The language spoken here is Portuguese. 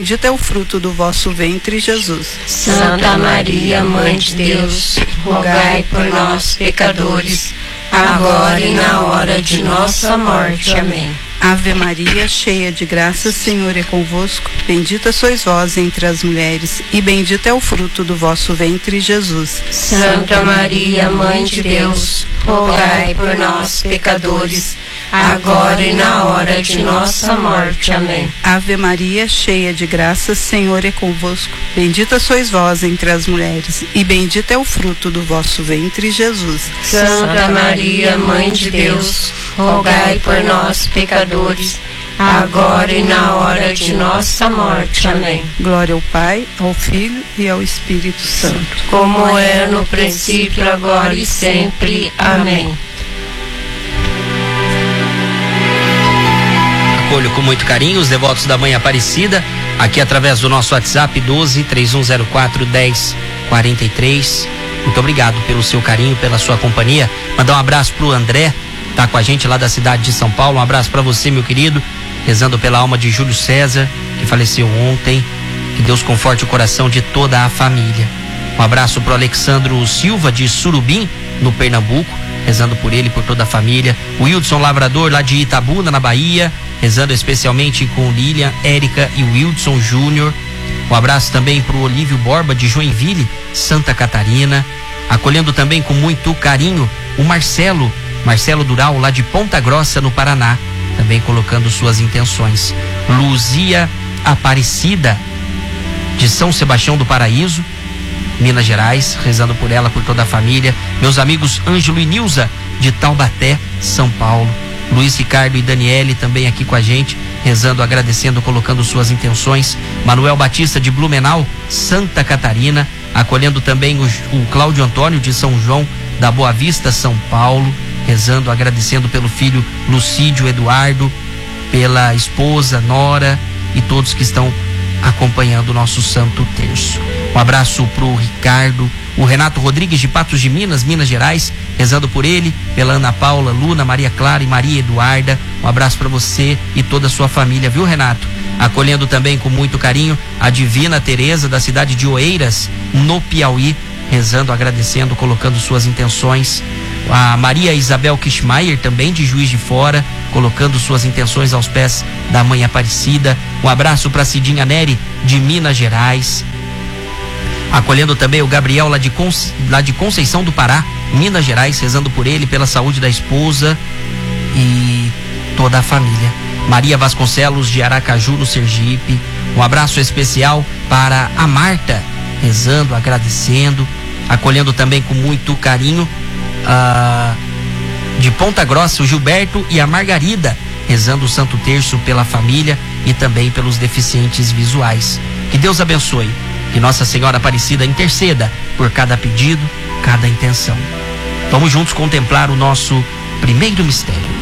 bendito é o fruto do vosso ventre, Jesus. Santa Maria, Mãe de Deus, rogai por nós, pecadores, agora e na hora de nossa morte. Amém. Ave Maria, cheia de graça, o Senhor é convosco. Bendita sois vós entre as mulheres, e bendito é o fruto do vosso ventre, Jesus. Santa Maria, Mãe de Deus, rogai por nós, pecadores, agora e na hora de nossa morte. Amém. Ave Maria, cheia de graça, o Senhor é convosco. Bendita sois vós entre as mulheres, e bendito é o fruto do vosso ventre, Jesus. Santa Maria, Mãe de Deus, rogai por nós, pecadores, agora e na hora de nossa morte. Amém. Glória ao Pai, ao Filho e ao Espírito Santo. Como era no princípio, agora e sempre. Amém. Acolho com muito carinho os devotos da Mãe Aparecida, aqui através do nosso WhatsApp 12-3104-1043. Muito obrigado pelo seu carinho, pela sua companhia. Mandar um abraço pro André, tá com a gente lá da cidade de São Paulo. Um abraço para você, meu querido, rezando pela alma de Júlio César, que faleceu ontem. Que Deus conforte o coração de toda a família. Um abraço pro Alexandro Silva, de Surubim, no Pernambuco, rezando por ele e por toda a família. O Wildson Lavrador, lá de Itabuna, na Bahia, rezando especialmente com Lilian, Érica e Wildson Júnior. Um abraço também pro Olívio Borba, de Joinville, Santa Catarina. Acolhendo também com muito carinho o Marcelo Dural, lá de Ponta Grossa, no Paraná, também colocando suas intenções. Luzia Aparecida, de São Sebastião do Paraíso, Minas Gerais, rezando por ela, por toda a família. Meus amigos Ângelo e Nilza, de Taubaté, São Paulo. Luiz Ricardo e Daniele também aqui com a gente, rezando, agradecendo, colocando suas intenções. Manuel Batista, de Blumenau, Santa Catarina, acolhendo também o Cláudio Antônio, de São João da Boa Vista, São Paulo, rezando, agradecendo pelo filho Lucídio Eduardo, pela esposa Nora e todos que estão acompanhando o nosso Santo Terço. Um abraço pro Ricardo, o Renato Rodrigues, de Patos de Minas, Minas Gerais, rezando por ele, pela Ana Paula, Luna, Maria Clara e Maria Eduarda. Um abraço para você e toda a sua família, viu, Renato? Acolhendo também com muito carinho a Divina Tereza, da cidade de Oeiras, no Piauí, rezando, agradecendo, colocando suas intenções. A Maria Isabel Kishmaier, também de Juiz de Fora, colocando suas intenções aos pés da Mãe Aparecida. Um abraço para Cidinha Neri, de Minas Gerais. Acolhendo também o Gabriel, lá de Conceição do Pará, Minas Gerais, rezando por ele, pela saúde da esposa e toda a família. Maria Vasconcelos, de Aracaju, no Sergipe. Um abraço especial para a Marta, rezando, agradecendo. Acolhendo também com muito carinho de Ponta Grossa, o Gilberto e a Margarida, rezando o Santo Terço pela família e também pelos deficientes visuais. Que Deus abençoe, que Nossa Senhora Aparecida interceda por cada pedido, cada intenção. Vamos juntos contemplar o nosso primeiro mistério.